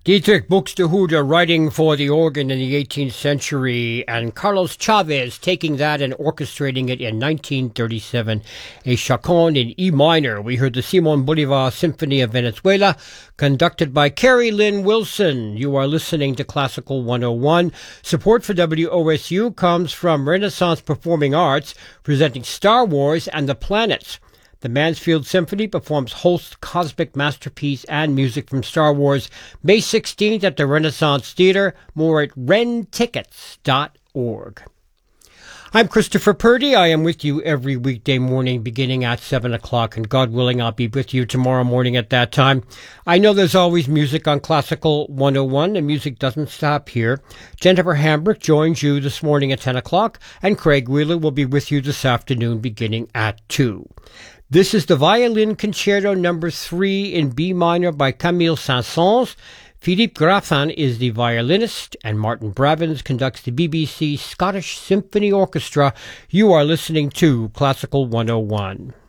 Dietrich Buxtehude writing for the organ in the 18th century, and Carlos Chavez taking that and orchestrating it in 1937, a chaconne in E minor. We heard the Simon Bolivar Symphony of Venezuela, conducted by Carrie Lynn Wilson. You are listening to Classical 101. Support for WOSU comes from Renaissance Performing Arts, presenting Star Wars and the Planets. The Mansfield Symphony performs Holst's cosmic masterpiece and music from Star Wars May 16th at the Renaissance Theater. More at rentickets.org. I'm Christopher Purdy. I am with you every weekday morning beginning at 7 o'clock, and God willing, I'll be with you tomorrow morning at that time. I know there's always music on Classical 101, and music doesn't stop here. Jennifer Hambrick joins you this morning at 10 o'clock, and Craig Wheeler will be with you this afternoon beginning at 2. This is the Violin Concerto No. 3 in B minor by Camille Saint-Saëns. Philippe Grafin is the violinist, and Martin Bravins conducts the BBC Scottish Symphony Orchestra. You are listening to Classical 101.